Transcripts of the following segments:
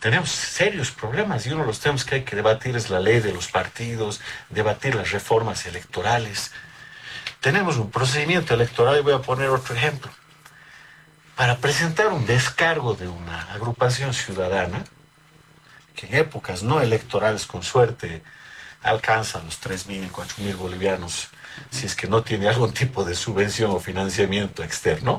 tenemos serios problemas y uno de los temas que hay que debatir es la ley de los partidos, debatir las reformas electorales. Tenemos un procedimiento electoral y voy a poner otro ejemplo. Para presentar un descargo de una agrupación ciudadana, que en épocas no electorales con suerte alcanza los 3.000, 4.000 bolivianos, si es que no tiene algún tipo de subvención o financiamiento externo,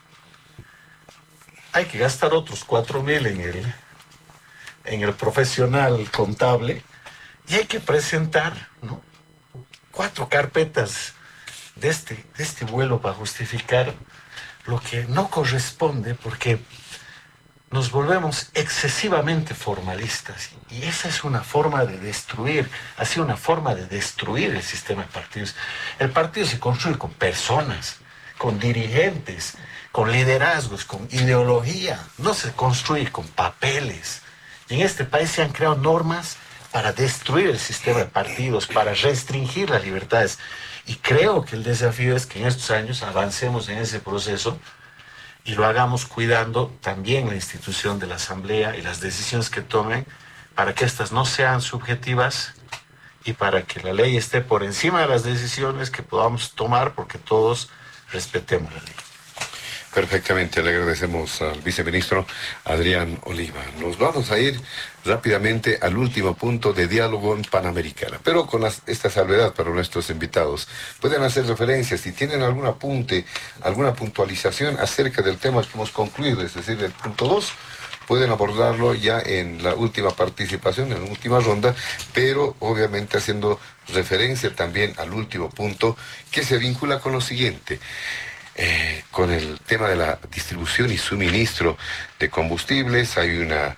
hay que gastar otros 4.000 en el profesional contable y hay que presentar, ¿no?, 4 carpetas de este vuelo para justificar lo que no corresponde porque nos volvemos excesivamente formalistas y esa es una forma de destruir, ha sido una forma de destruir el sistema de partidos. El partido se construye con personas, con dirigentes, con liderazgos, con ideología, no se construye con papeles. Y en este país se han creado normas para destruir el sistema de partidos, para restringir las libertades. Y creo que el desafío es que en estos años avancemos en ese proceso y lo hagamos cuidando también la institución de la Asamblea y las decisiones que tomen para que éstas no sean subjetivas y para que la ley esté por encima de las decisiones que podamos tomar porque todos respetemos la ley. Perfectamente, le agradecemos al viceministro Adrián Oliva. Nos vamos a ir rápidamente al último punto de diálogo en Panamericana, pero con esta salvedad para nuestros invitados. Pueden hacer referencias, si tienen algún apunte, alguna puntualización acerca del tema que hemos concluido, es decir, el punto 2, pueden abordarlo ya en la última participación, en la última ronda, pero obviamente haciendo referencia también al último punto que se vincula con lo siguiente. Con el tema de la distribución y suministro de combustibles, hay una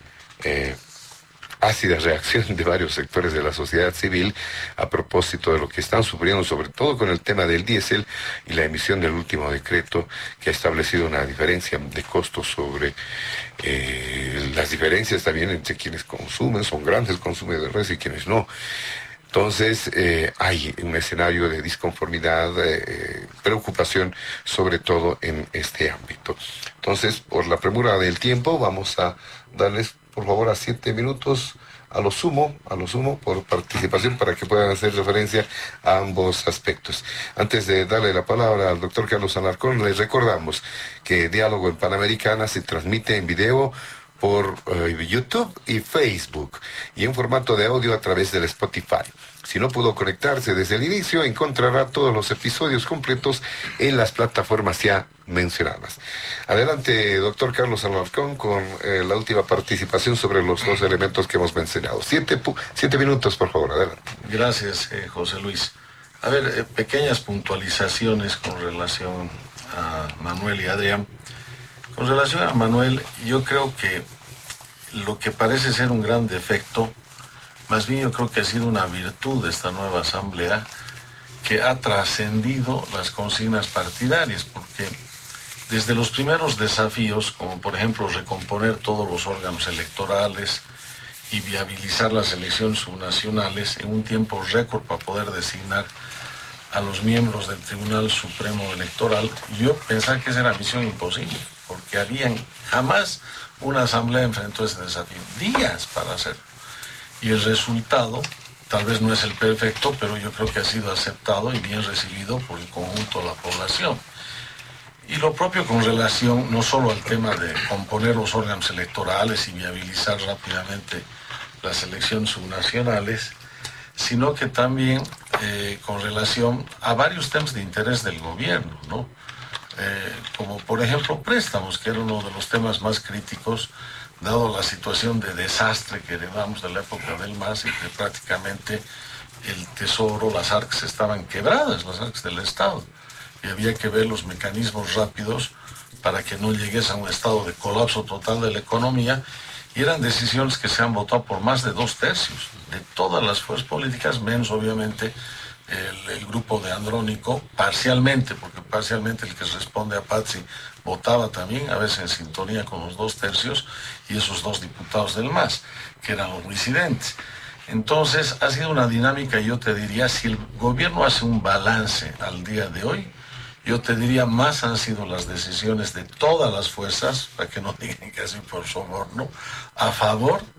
ácida reacción de varios sectores de la sociedad civil a propósito de lo que están sufriendo, sobre todo con el tema del diésel y la emisión del último decreto que ha establecido una diferencia de costos sobre las diferencias también entre quienes consumen, son grandes consumidores y quienes no. Entonces, hay un escenario de disconformidad, preocupación, sobre todo en este ámbito. Entonces, por la premura del tiempo, vamos a darles, por favor, a 7 minutos a lo sumo, por participación, para que puedan hacer referencia a ambos aspectos. Antes de darle la palabra al doctor Carlos Alarcón, les recordamos que Diálogo en Panamericana se transmite en video por YouTube y Facebook y en formato de audio a través del Spotify. Si no pudo conectarse desde el inicio, encontrará todos los episodios completos en las plataformas ya mencionadas. Adelante, doctor Carlos Alarcón, con la última participación sobre los 2 elementos que hemos mencionado. 7 minutos, por favor, adelante. Gracias, José Luis. A ver, pequeñas puntualizaciones con relación a Manuel y Adrián. Con relación a Manuel, yo creo que lo que parece ser un gran defecto, más bien yo creo que ha sido una virtud de esta nueva asamblea que ha trascendido las consignas partidarias, porque desde los primeros desafíos, como por ejemplo recomponer todos los órganos electorales y viabilizar las elecciones subnacionales en un tiempo récord para poder designar a los miembros del Tribunal Supremo Electoral, yo pensaba que esa era misión imposible, porque jamás una asamblea enfrentó ese desafío, días para hacerlo. Y el resultado, tal vez no es el perfecto, pero yo creo que ha sido aceptado y bien recibido por el conjunto de la población. Y lo propio con relación no solo al tema de componer los órganos electorales y viabilizar rápidamente las elecciones subnacionales, sino que también con relación a varios temas de interés del gobierno, ¿no? Como por ejemplo préstamos, que era uno de los temas más críticos, dado la situación de desastre que heredamos de la época del MAS y que prácticamente el Tesoro, las arcas estaban quebradas, las arcas del Estado, y había que ver los mecanismos rápidos para que no llegues a un estado de colapso total de la economía, y eran decisiones que se han votado por más de 2/3 de todas las fuerzas políticas, menos obviamente el grupo de Andrónico, parcialmente, porque parcialmente el que responde a Patsi votaba también, a veces en sintonía con los 2/3, y esos 2 diputados del MAS, que eran los disidentes. Entonces, ha sido una dinámica, yo te diría, si el gobierno hace un balance al día de hoy, yo te diría, más han sido las decisiones de todas las fuerzas, para que no digan que así por soborno, a favor